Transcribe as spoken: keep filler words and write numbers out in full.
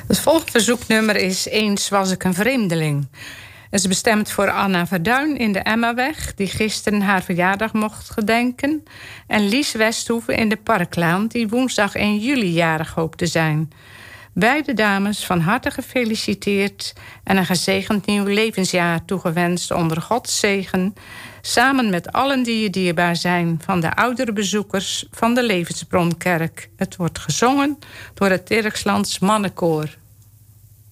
Het volgende verzoeknummer is Eens was ik een vreemdeling. Het is bestemd voor Anna Verduin in de Emmaweg, die gisteren haar verjaardag mocht gedenken. En Lies Westhoeven in de Parklaan, die woensdag één juli jarig hoopt te zijn. Beide dames van harte gefeliciteerd en een gezegend nieuw levensjaar toegewenst onder Gods zegen, samen met allen die je dierbaar zijn, van de oudere bezoekers van de Levensbronkerk. Het wordt gezongen door het Dirkslands Mannenkoor.